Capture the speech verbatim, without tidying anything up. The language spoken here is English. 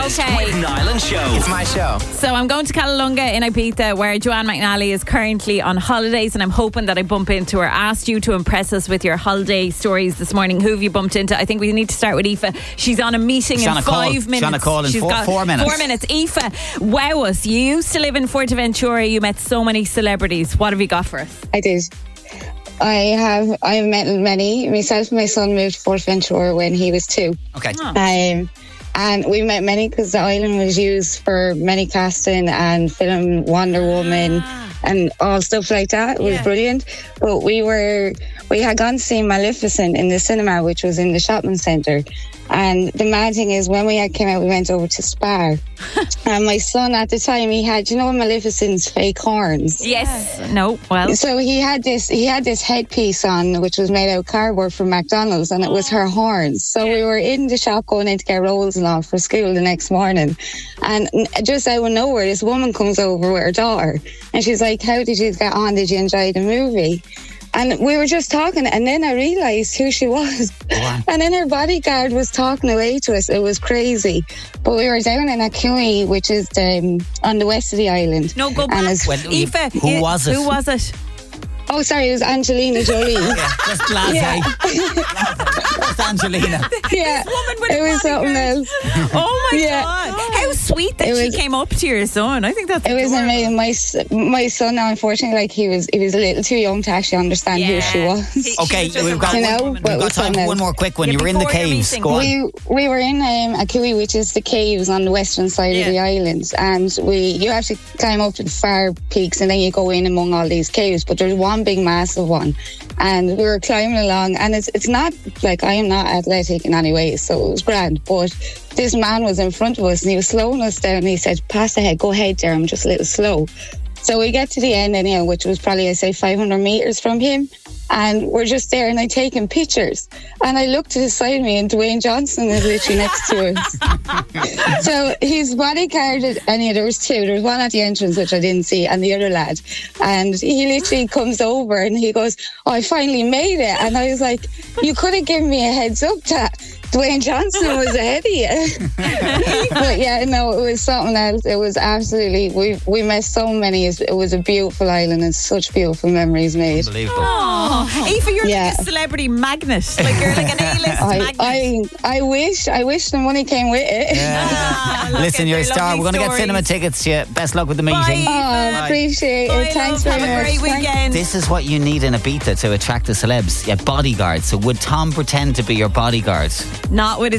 Okay. With Niall and Show. It's my show. So I'm going to Callelunga in Ibiza, where Joanne McNally is currently on holidays, and I'm hoping that I bump into her. Asked you to impress us with your holiday stories this morning. Who have you bumped into? I think we need to start with Aoife. She's on a meeting She's in on a five call. minutes. She's on a call in She's four- got four minutes. Four minutes. Aoife, wow us. You used to live in Fuerteventura. You met so many celebrities. What have you got for us? I did. I have. I've met many. Myself and my son moved to Fuerteventura when he was two. Okay. Oh. Um, and we met many because the island was used for many casting and film Wonder Woman and all stuff like that. It was Yeah. brilliant. But we were we had gone to see Maleficent in the cinema, which was in the shopping centre. And the mad thing is, when we had came out, we went over to Spar. And my son at the time, he had, you know, Maleficent's fake horns. Yes. No. Well. So he had this he had this headpiece on, which was made out of cardboard from McDonald's, and it was her horns. So we were in the shop going in to get rolls and all for school the next morning, and just out of nowhere, this woman comes over with her daughter, and she's like, "How did you get on? Did you enjoy the movie?" And we were just talking, and then I realised who she was. And then her bodyguard was talking away to us. It was crazy. But we were down in Akui, which is the, um, on the west of the island. No, go back. And it's- Well, you- Aoife, who you- was it? Who was it? Oh, sorry, it was Angelina Jolie. Yeah, just blasé. Yeah. Just Angelina. Yeah, woman with it a was something bodyguard. else. Oh my Yeah. God. How sweet that It she was- came up to your son. I think that's It was adorable. amazing. My s- my son, now, unfortunately, like he was he was a little too young to actually understand who she was. He- Okay, she was just we've a got, You random know, woman. but we've got with time for someone one else. more quick one. Yeah, you were in the before your caves. meeting. Go on. We we were in um, Akui, which is the caves on the western side Yeah. of the island, and we you have to climb up to the far peaks, and then you go in among all these caves. But there's one big, massive one, and we were climbing along, and it's it's not like I am not athletic in any way, so it was grand. But this man was in front of us, and he was slowing us down. And he said, "Pass ahead, go ahead, there. I'm just a little slow." So we get to the end, anyhow, which was probably, I say, five hundred meters from him. And we're just there, and I'm taking pictures. And I look to the side of me, and Dwayne Johnson is literally next to us. So he's bodyguarded, and yeah, there was two. There was one at the entrance, which I didn't see, and the other lad. And he literally comes over, and he goes, "Oh, I finally made it." And I was like, "You could have given me a heads up that Dwayne Johnson was ahead of you." But yeah, no, it was something else. It was absolutely, we we met so many. It was a beautiful island, and such beautiful memories made. Unbelievable. Oh, Aoife, you're Yeah. like a celebrity magnet. Like you're like an A-list I, magnet. I I wish I wish the money came with it. Ah, look Listen, at you're a their star. lovely We're going to get stories. cinema tickets to you. Best luck with the meeting. Bye. Oh, I appreciate Bye, it. Thanks love. very Have much. a great Thank- weekend. This is what you need in Ibiza to attract the celebs. Yeah, bodyguards. So would Tom pretend to be your bodyguard? Not with his